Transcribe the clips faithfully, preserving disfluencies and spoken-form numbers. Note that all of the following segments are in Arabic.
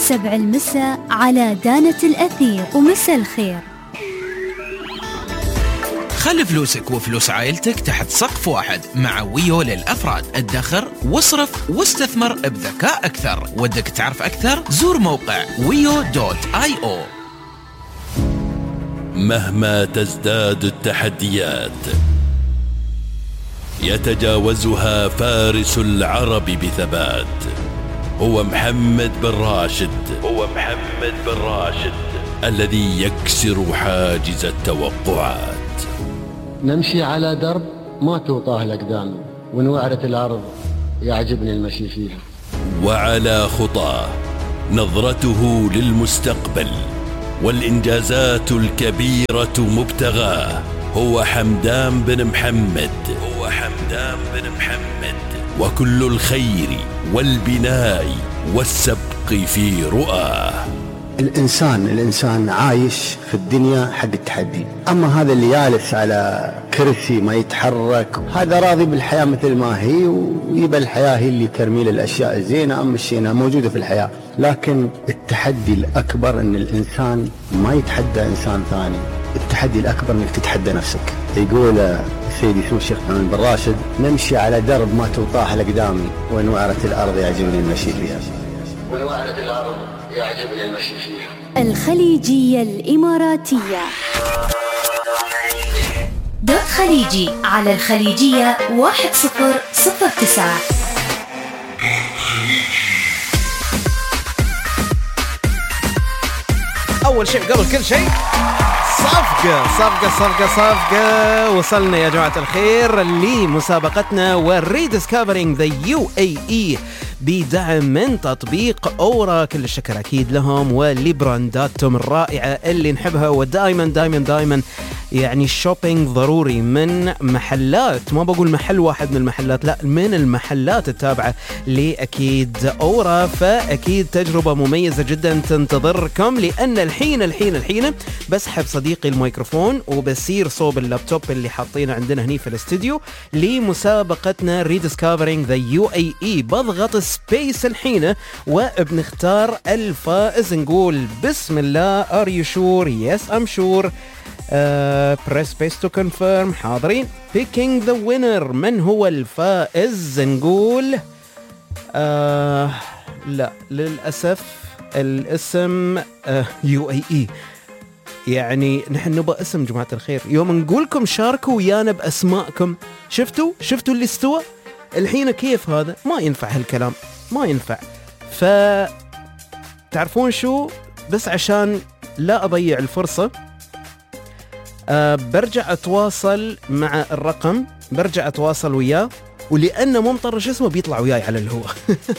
سبع المساء على دانة الأثير. ومساء الخير. خلي فلوسك وفلوس عائلتك تحت سقف واحد مع ويو للأفراد. ادخر واصرف واستثمر بذكاء أكثر. ودك تعرف أكثر؟ زور موقع ويو دوت آي أو. مهما تزداد التحديات يتجاوزها فارس العرب بثبات. هو محمد بن راشد. هو محمد بن راشد الذي يكسر حاجز التوقعات. نمشي على درب ما توطاه الأقدام، ونوعرة الأرض يعجبني المشي فيها. وعلى خطاه نظرته للمستقبل والإنجازات الكبيرة مبتغاه. هو حمدان بن محمد. هو حمدان بن محمد وكل الخير والبناء والسبق في رؤاه. الإنسان الإنسان عايش في الدنيا حق التحدي، أما هذا اللي جالس على كرسي ما يتحرك هذا راضي بالحياة مثل ما هي، ويبقى الحياة هي اللي ترمي له الأشياء الزينة أم الشينة موجودة في الحياة. لكن التحدي الأكبر أن الإنسان ما يتحدى إنسان ثاني، التحدي الأكبر أنك تتحدى نفسك. يقول سيدي اسمه الشيخ محمد بن راشد: نمشي على درب ما توطاه الأقدام، ونوعرة الأرض يعجبني المشي فيها. ونوعرة الأرض يعجبني المشي فيها. الخليجية الإماراتية دوت خليجي على الخليجية واحد صفر صفر تسعة. أول شيء قبل كل شيء صفقة صفقة صفقة صفقة. وصلنا يا جماعة الخير لمسابقتنا وريدسكفرينج ذا يو اي اي بدعم من تطبيق أورا. كل الشكر أكيد لهم ولبرانداتهم الرائعة اللي نحبها. ودائما دائما دائما يعني الشوبينج ضروري من محلات، ما بقول محل واحد من المحلات، لا، من المحلات التابعة لأكيد أورا. فأكيد تجربة مميزة جدا تنتظركم، لأن الحين الحين الحين بسحب صديقي الميكروفون وبسير صوب اللابتوب اللي حاطينه عندنا هني في الاستوديو لمسابقتنا Rediscovering the يو اي اي. بضغط سبيس الحين وبنختار الفائز. نقول بسم الله. Are you sure? Yes, I'm sure. Uh, press space to confirm. حاضرين. Picking the winner. من هو الفائز؟ نقول uh, لا للأسف الاسم يو اي اي. يعني نحن نبغى اسم جماعة الخير. يوم نقولكم شاركوا ويانا بأسماءكم. شفتوا شفتوا اللي استوى الحين كيف؟ هذا ما ينفع، هالكلام ما ينفع. ف تعرفون شو، بس عشان لا أضيع الفرصة أه برجع أتواصل مع الرقم، برجع أتواصل وياه، ولأنه مو مطرش اسمه بيطلع وياي على الهواء.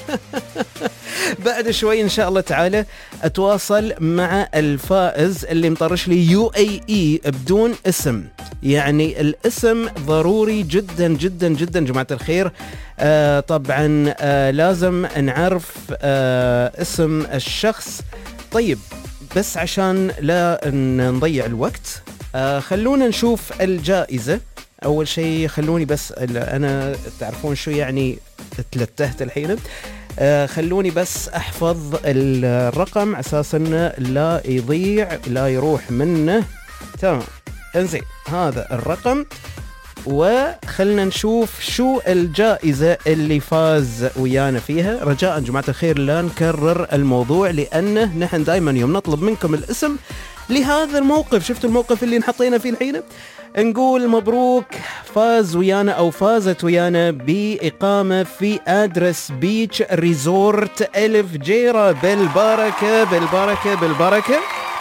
بعد شوي إن شاء الله تعالى أتواصل مع الفائز اللي مطرش لي يو اي اي بدون اسم. يعني الاسم ضروري جدا جدا جدا جماعة الخير. آه طبعا آه لازم نعرف آه اسم الشخص. طيب بس عشان لا نضيع الوقت آه خلونا نشوف الجائزة. أول شيء خلوني بس أنا تعرفون شو يعني تلتهت الحين. آه خلوني بس أحفظ الرقم أساسا لا يضيع لا يروح منه. تمام انزين هذا الرقم، وخلنا نشوف شو الجائزة اللي فاز ويانا فيها. رجاء جماعة الخير لا نكرر الموضوع، لأنه نحن دايما يوم نطلب منكم الاسم لهذا الموقف، شفتوا الموقف اللي نحطينا فيه الحين، نقول مبروك فاز ويانا أو فازت ويانا بإقامة في أدرس بيتش ريزورت ألف جيرة. بالبركة بالبركة بالبركة،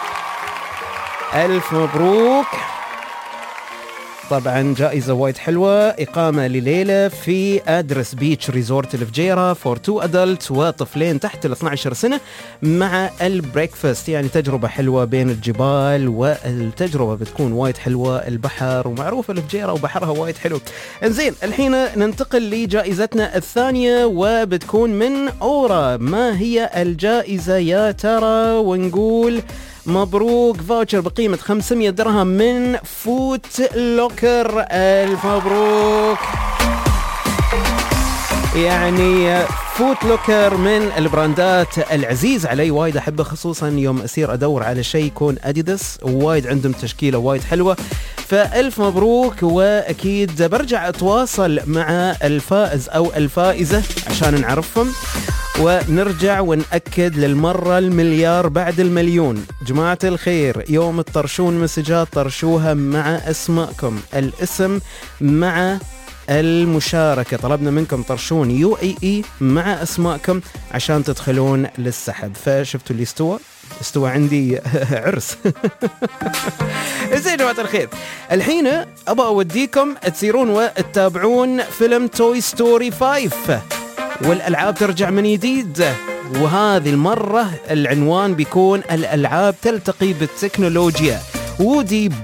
ألف مبروك. طبعا جائزة وايد حلوة، إقامة لليلة في أدرس بيتش ريزورت الفجيرة فور تو أدلت وطفلين تحت ال اثنتي عشرة سنة مع البريكفاست. يعني تجربة حلوة بين الجبال، والتجربة بتكون وايد حلوة. البحر ومعروف الفجيرة وبحرها وايد حلو. انزين الحين ننتقل لجائزتنا الثانية وبتكون من أورا. ما هي الجائزة يا ترى؟ ونقول مبروك فاوتشر بقيمة خمسمية درهم من فوت لوكر. ألف مبروك. يعني فوت لوكر من البراندات العزيز علي وايد أحبه، خصوصا يوم أسير أدور على شيء يكون أديداس، وايد عندهم تشكيلة وايد حلوة. فألف مبروك، وأكيد برجع أتواصل مع الفائز أو الفائزة عشان نعرفهم ونرجع ونأكد للمرة المليار بعد المليون. جماعة الخير، يوم الطرشون مسجات طرشوها مع اسمائكم، الاسم مع المشاركة. طلبنا منكم طرشون يو اي اي مع اسمائكم عشان تدخلون للسحب. فشفتوا اللي استوى استوى عندي عرس. زين يا جماعة الخير، الحين أبا أوديكم تسيرون وتتابعون فيلم توي ستوري فايف، والألعاب ترجع من جديد، وهذه المرة العنوان بيكون الألعاب تلتقي بالتكنولوجيا. وودي